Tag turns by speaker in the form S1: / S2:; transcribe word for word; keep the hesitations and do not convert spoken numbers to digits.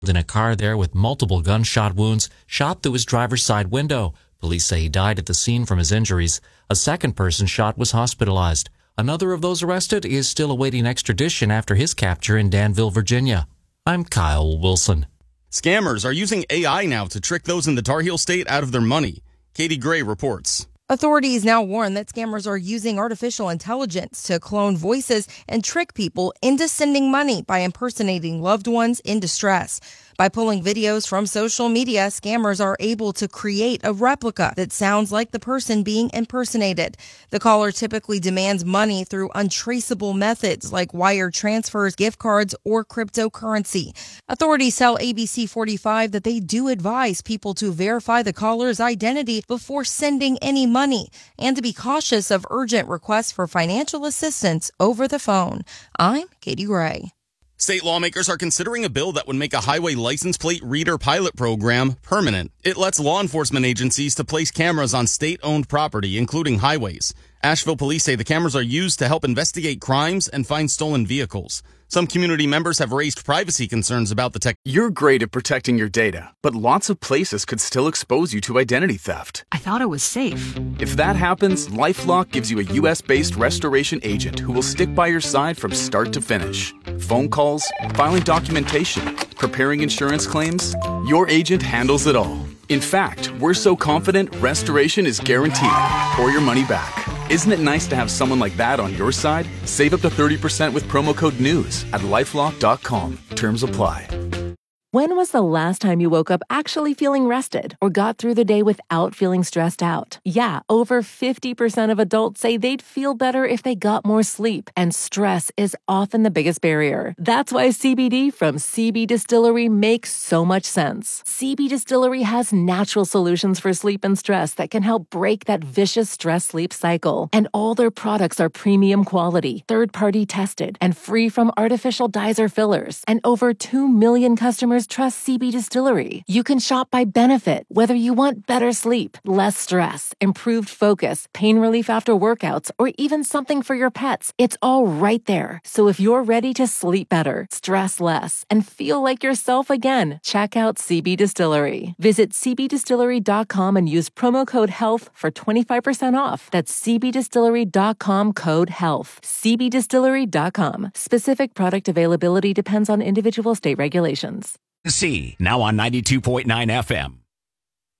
S1: in a car there with multiple gunshot wounds, shot through his driver's side window. Police say he died at the scene from his injuries. A second person shot was hospitalized. Another of those arrested is still awaiting extradition after his capture in Danville, Virginia. I'm Kyle Wilson.
S2: Scammers are using A I now to trick those in the Tar Heel State out of their money. Katie Gray reports.
S3: Authorities now warn that scammers are using artificial intelligence to clone voices and trick people into sending money by impersonating loved ones in distress. By pulling videos from social media, scammers are able to create a replica that sounds like the person being impersonated. The caller typically demands money through untraceable methods like wire transfers, gift cards, or cryptocurrency. Authorities tell A B C forty-five that they do advise people to verify the caller's identity before sending any money and to be cautious of urgent requests for financial assistance over the phone. I'm Katie Gray.
S2: State lawmakers are considering a bill that would make a highway license plate reader pilot program permanent. It lets law enforcement agencies to place cameras on state-owned property, including highways. Asheville police say the cameras are used to help investigate crimes and find stolen vehicles. Some community members have raised privacy concerns about the tech.
S4: You're great at protecting your data, but lots of places could still expose you to identity theft.
S5: I thought it was safe.
S4: If that happens, LifeLock gives you a U S-based restoration agent who will stick by your side from start to finish. Phone calls, filing documentation, preparing insurance claims, your agent handles it all. In fact, we're so confident restoration is guaranteed or your money back. Isn't it nice to have someone like that on your side? Save up to thirty percent with promo code NEWS at lifelock dot com. Terms apply.
S6: When was the last time you woke up actually feeling rested or got through the day without feeling stressed out? Yeah, over fifty percent of adults say they'd feel better if they got more sleep, and stress is often the biggest barrier. That's why C B D from C B Distillery makes so much sense. C B Distillery has natural solutions for sleep and stress that can help break that vicious stress-sleep cycle. And all their products are premium quality, third-party tested, and free from artificial dyes or fillers. And over two million customers trust C B Distillery. You can shop by benefit, whether you want better sleep, less stress, improved focus, pain relief after workouts, or even something for your pets. It's all right there. So if you're ready to sleep better, stress less, and feel like yourself again, check out C B Distillery. Visit c b distillery dot com and use promo code HEALTH for twenty-five percent off. That's c b distillery dot com code HEALTH. c b distillery dot com. Specific product availability depends on individual state regulations.
S7: C, now on ninety-two point nine F M.